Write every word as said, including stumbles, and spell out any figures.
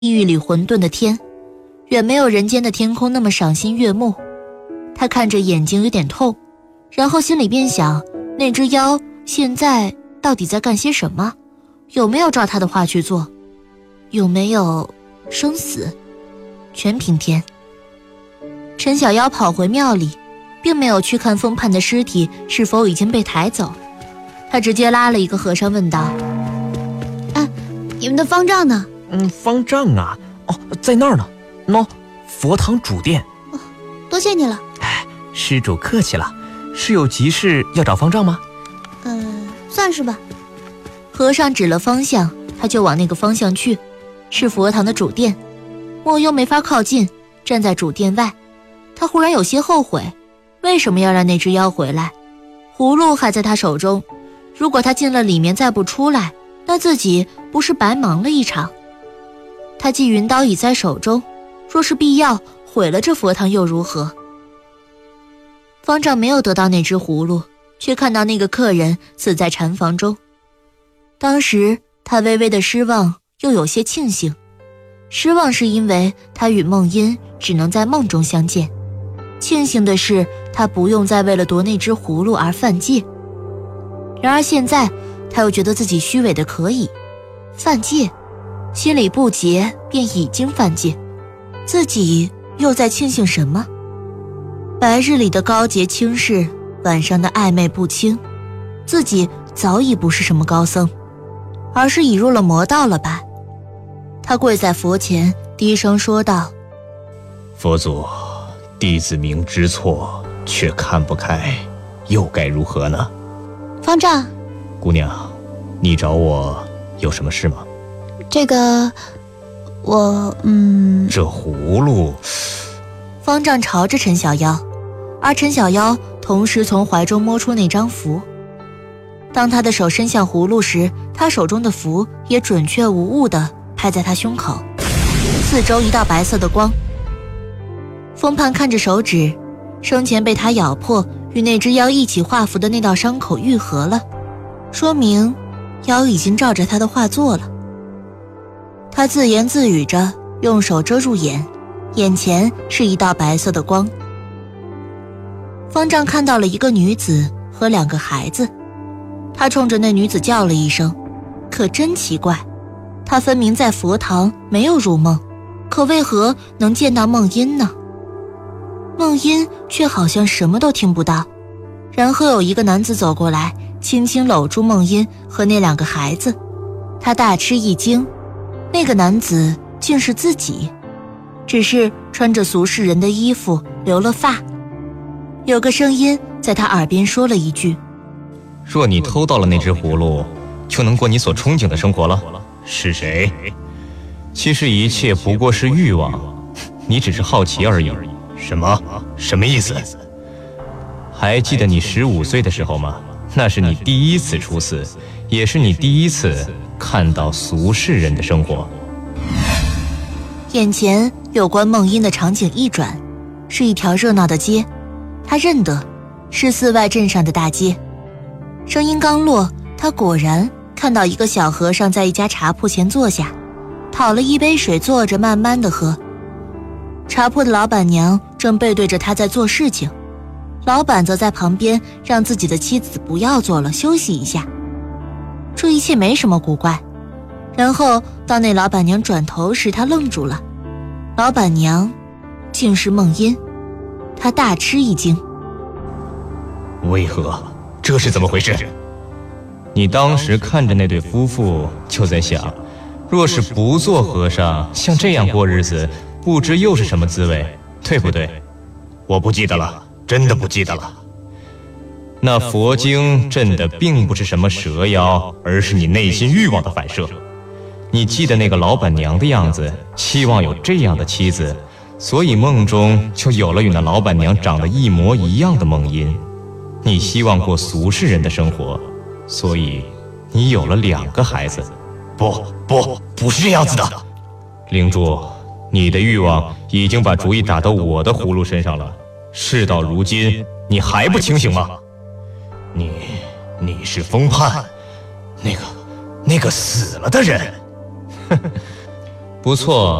地狱里混沌的天，远没有人间的天空那么赏心悦目。他看着眼睛有点痛，然后心里便想，那只妖现在到底在干些什么？有没有照他的话去做？有没有生死？全凭天。陈小妖跑回庙里，并没有去看风盼的尸体是否已经被抬走，他直接拉了一个和尚问道： 啊，你们的方丈呢？ 嗯，方丈啊，哦，在那儿呢。喏，佛堂主殿。 哦，多谢你了。 哎，施主客气了。是有急事要找方丈吗？ 呃，算是吧。 和尚指了方向，他就往那个方向去，是佛堂的主殿。莫幽没法靠近，站在主殿外。他忽然有些后悔，为什么要让那只妖回来？葫芦还在他手中，如果他进了里面再不出来，那自己不是白忙了一场。他既云刀已在手中，若是必要毁了这佛堂又如何？方丈没有得到那只葫芦，却看到那个客人死在禅房中。当时他微微的失望，又有些庆幸。失望是因为他与梦音只能在梦中相见，庆幸的是他不用再为了夺那只葫芦而犯戒。然而现在他又觉得自己虚伪的可以犯戒，心里不洁便已经犯戒，自己又在庆幸什么？白日里的高洁轻视，晚上的暧昧不清，自己早已不是什么高僧，而是已入了魔道了吧。他跪在佛前低声说道： 佛祖，弟子明知错却看不开，又该如何呢？ 方丈， 姑娘，你找我有什么事吗？ 这个我嗯这葫芦。 方丈朝着陈小妖，而陈小妖同时从怀中摸出那张符。当他的手伸向葫芦时，他手中的符也准确无误地拍在他胸口，四周一道白色的光。风盼看着手指，生前被他咬破与那只妖一起画符的那道伤口愈合了，说明妖已经照着他的画做了。他自言自语着，用手遮住眼，眼前是一道白色的光。方丈看到了一个女子和两个孩子，他冲着那女子叫了一声，可真奇怪，他分明在佛堂没有入梦，可为何能见到梦音呢？梦音却好像什么都听不到。然后有一个男子走过来，轻轻搂住梦音和那两个孩子，他大吃一惊，那个男子竟是自己，只是穿着俗世人的衣服，留了发。有个声音在他耳边说了一句： 若你偷到了那只葫芦，就能过你所憧憬的生活了。是谁？其实一切不过是欲望，你只是好奇而已。什么？什么意思？还记得你十五岁的时候吗？那是你第一次初次，也是你第一次看到俗世人的生活。 眼前有关梦音的场景一转，是一条热闹的街，他认得，是寺外镇上的大街。声音刚落，他果然看到一个小和尚在一家茶铺前坐下，讨了一杯水，坐着慢慢的喝。茶铺的老板娘正背对着他在做事情，老板则在旁边让自己的妻子不要做了，休息一下。这一切没什么古怪。然后当那老板娘转头时，他愣住了，老板娘竟是梦音，他大吃一惊。 为何？这是怎么回事？你当时看着那对夫妇，就在想，若是不做和尚，像这样过日子，不知又是什么滋味，对不对？我不记得了，真的不记得了。那佛经镇的并不是什么蛇妖，而是你内心欲望的反射。你记得那个老板娘的样子，期望有这样的妻子，所以梦中就有了与那老板娘长得一模一样的梦音。你希望过俗世人的生活，所以你有了两个孩子。不不，不是这样子的。灵珠，你的欲望已经把主意打到我的葫芦身上了，事到如今，你还不清醒吗？你，你是风盼，那个，那个死了的人。 不错。